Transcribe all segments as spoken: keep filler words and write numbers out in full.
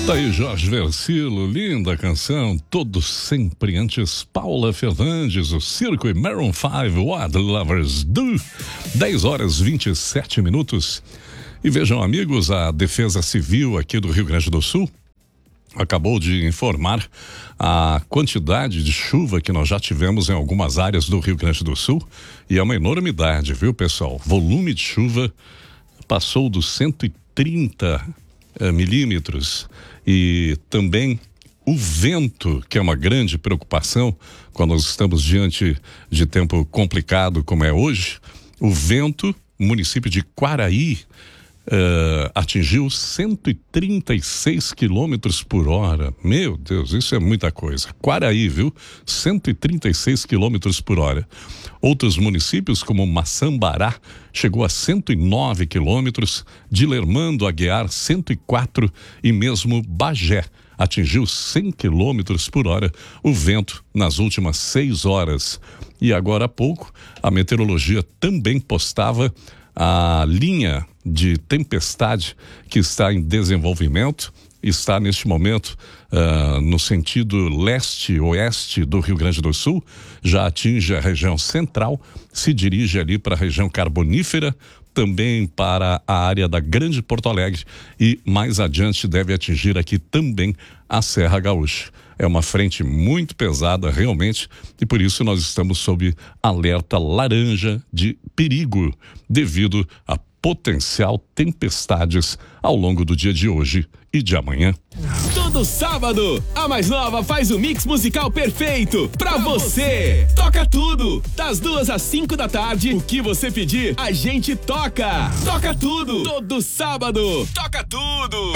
Tá aí Jorge Versilo, linda canção, todos sempre antes. Paula Fernandes, o Circo e Maroon cinco, What Lovers Do. dez horas e vinte e sete minutos. E vejam, amigos, a Defesa Civil aqui do Rio Grande do Sul acabou de informar a quantidade de chuva que nós já tivemos em algumas áreas do Rio Grande do Sul, e é uma enormidade, viu, pessoal? Volume de chuva passou dos cento e trinta uh, milímetros, e também o vento, que é uma grande preocupação quando nós estamos diante de tempo complicado como é hoje. O vento, município de Quaraí, Uh, atingiu cento e trinta e seis quilômetros por hora. Meu Deus, isso é muita coisa. Quaraí, viu? cento e trinta e seis quilômetros por hora. Outros municípios, como Maçambará, chegou a cento e nove quilômetros, Dilermando Aguiar, cento e quatro, e mesmo Bagé atingiu cem quilômetros por hora o vento nas últimas seis horas. E agora há pouco, a meteorologia também postava a linha de tempestade que está em desenvolvimento, está neste momento uh, no sentido leste-oeste do Rio Grande do Sul, já atinge a região central, se dirige ali para a região carbonífera, também para a área da Grande Porto Alegre, e mais adiante deve atingir aqui também a Serra Gaúcha. É uma frente muito pesada realmente, e por isso nós estamos sob alerta laranja de perigo devido a potencial tempestades ao longo do dia de hoje e de amanhã. Todo sábado, a Mais Nova faz o mix musical perfeito pra você. Toca tudo, das duas às cinco da tarde. O que você pedir, a gente toca. Toca tudo, todo sábado. Toca tudo.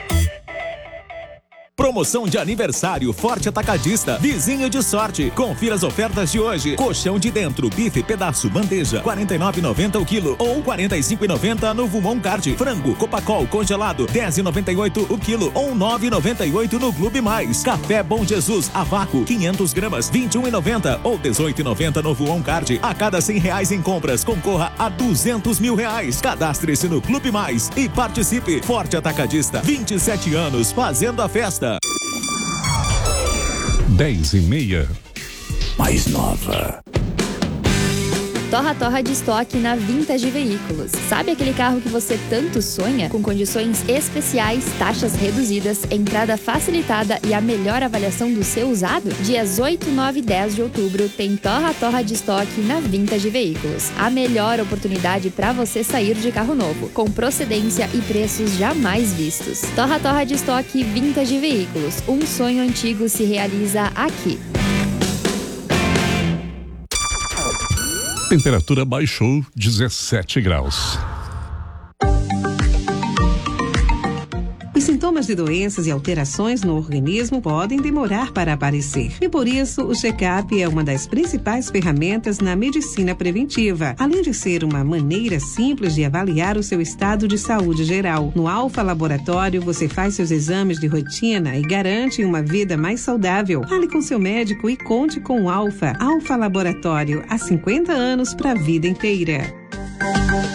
Promoção de aniversário Forte Atacadista, vizinho de sorte. Confira as ofertas de hoje. Colchão de dentro, bife, pedaço, bandeja, quarenta e nove reais e noventa centavos o quilo ou quarenta e cinco reais e noventa centavos no Vumon Card. Frango, Copacol congelado, dez reais e noventa e oito centavos o quilo ou nove reais e noventa e oito centavos no Clube Mais. Café Bom Jesus, a vácuo, quinhentas gramas, vinte e um reais e noventa centavos ou dezoito reais e noventa centavos no Vumon Card. A cada cem reais em compras, concorra a duzentos mil reais. Cadastre-se no Clube Mais e participe. Forte Atacadista, vinte e sete anos fazendo a festa. Dez e meia. Mais Nova. Torra Torra de estoque na Vintage Veículos. Sabe aquele carro que você tanto sonha? Com condições especiais, taxas reduzidas, entrada facilitada e a melhor avaliação do seu usado? Dias oito, nove e dez de outubro tem Torra Torra de estoque na Vintage Veículos. A melhor oportunidade para você sair de carro novo, com procedência e preços jamais vistos. Torra Torra de estoque Vintage Veículos. Um sonho antigo se realiza aqui. Temperatura baixou dezessete graus. Os sintomas de doenças e alterações no organismo podem demorar para aparecer. E por isso, o check-up é uma das principais ferramentas na medicina preventiva, além de ser uma maneira simples de avaliar o seu estado de saúde geral. No Alfa Laboratório, você faz seus exames de rotina e garante uma vida mais saudável. Fale com seu médico e conte com o Alfa. Alfa Laboratório, há cinquenta anos para a vida inteira.